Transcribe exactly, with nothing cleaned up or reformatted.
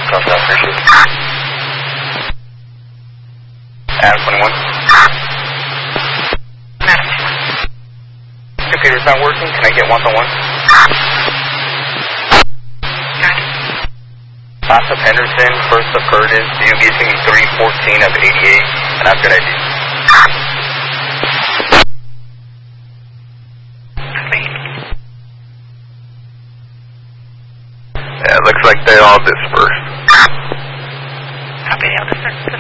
Copy that, appreciate it. Adam twenty-one. Computer's not working, can I get one to one? Last of Henderson, first of Curtis, D O B taking three fourteen of eighty-eight, and I've got I D. Yeah, it looks like they all dispersed. Copy, I'll disperse.